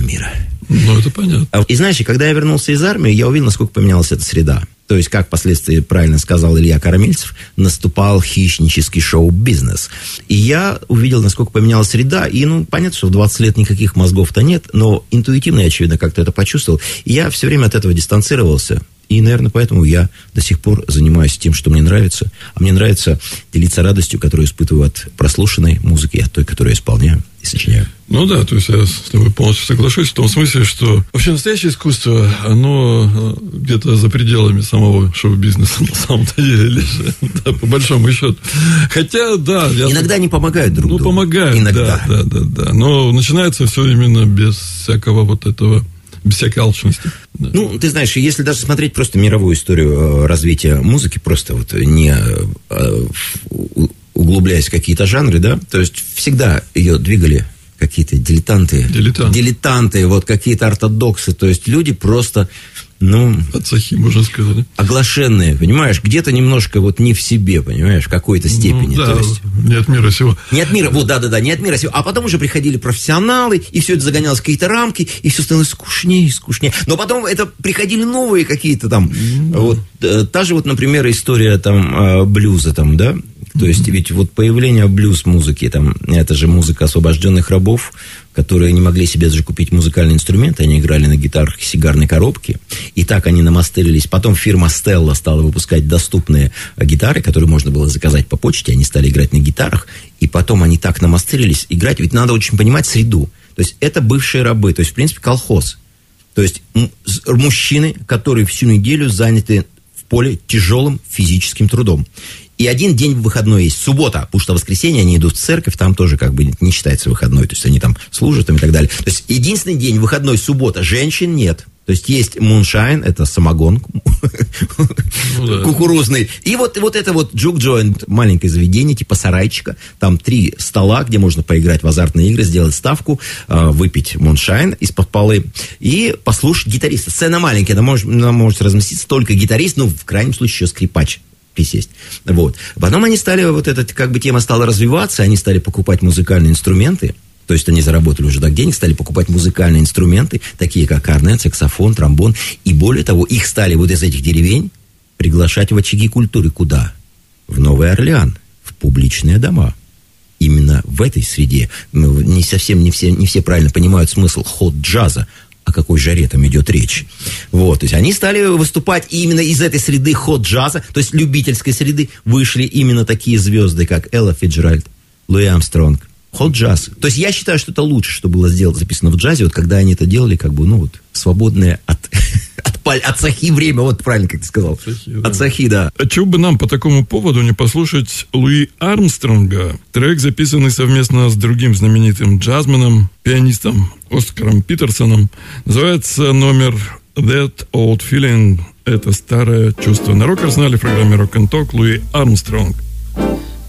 мира. Ну, это понятно. И знаешь, когда я вернулся из армии, я увидел, насколько поменялась эта среда. То есть, как впоследствии правильно сказал Илья Карамельцев, наступал хищнический шоу-бизнес. И я увидел, насколько поменялась среда. И, понятно, что в 20 лет никаких мозгов-то нет, но интуитивно я, очевидно, как-то это почувствовал. И я все время от этого дистанцировался. И, наверное, поэтому я до сих пор занимаюсь тем, что мне нравится. А мне нравится делиться радостью, которую испытываю от прослушанной музыки, от той, которую я исполняю и сочиняю. Ну да, то есть я с тобой полностью соглашусь в том смысле, что вообще настоящее искусство, оно где-то за пределами самого шоу-бизнеса на самом-то деле, да, по большому счету. Хотя, да. Иногда они помогают друг другу. Ну, помогают, иногда. Да. Но начинается все именно без всякого вот этого, без всякой алчности. Да. Ну, ты знаешь, если даже смотреть просто мировую историю развития музыки, просто вот не углубляясь в какие-то жанры, да, то есть всегда ее двигали какие-то дилетанты, вот какие-то ортодоксы, то есть люди просто, отцахи, можно сказать, да? Оглашенные, понимаешь, где-то немножко вот не в себе, понимаешь, в какой-то степени. Да, то есть, не от мира сего. Не от мира, не от мира сего. А потом уже приходили профессионалы, и все это загонялось в какие-то рамки, и все становилось скучнее. Но потом это приходили новые какие-то там, вот, та же вот, например, история там блюза там, да, то есть ведь вот появление блюз-музыки, там, это же музыка освобожденных рабов, которые не могли себе даже купить музыкальные инструменты, они играли на гитарах сигарной коробки, и так они намастырились. Потом фирма Stella стала выпускать доступные гитары, которые можно было заказать по почте, они стали играть на гитарах, и потом они так намастырились играть, ведь надо очень понимать среду. То есть это бывшие рабы, то есть в принципе колхоз. То есть мужчины, которые всю неделю заняты в поле тяжелым физическим трудом. И один день выходной есть, суббота, потому что в воскресенье они идут в церковь, там тоже как бы не считается выходной, то есть они там служат и так далее. То есть единственный день выходной суббота, женщин нет. То есть есть муншайн, это самогон кукурузный. И вот это вот джук-джойнт, маленькое заведение, типа сарайчика. Там 3 стола, где можно поиграть в азартные игры, сделать ставку, выпить муншайн из-под полы и послушать гитариста. Сцена маленькая, она может разместиться только гитарист, в крайнем случае еще скрипач присесть. Вот. Потом они стали, вот эта как бы тема стала развиваться, они стали покупать музыкальные инструменты. То есть они заработали уже так денег, стали покупать музыкальные инструменты, такие как корнет, саксофон, тромбон. И более того, их стали вот из этих деревень приглашать в очаги культуры. Куда? В Новый Орлеан, в публичные дома. Именно в этой среде. Не все правильно понимают смысл хот-джаза. О какой жаре там идет речь. Вот, то есть они стали выступать именно из этой среды хот-джаза, то есть любительской среды, вышли именно такие звезды, как Элла Фицджеральд, Луи Армстронг. Хот-джаз. То есть я считаю, что это лучше, что было записано в джазе, вот когда они это делали, как бы, свободное от сахи время, вот правильно, как ты сказал. От сахи, да. А чего бы нам по такому поводу не послушать Луи Армстронга? Трек, записанный совместно с другим знаменитым джазменом, пианистом Оскаром Питерсоном. Называется номер That Old Feeling. Это старое чувство. На Рок-Арсенале в программе Rock and Talk Луи Армстронг.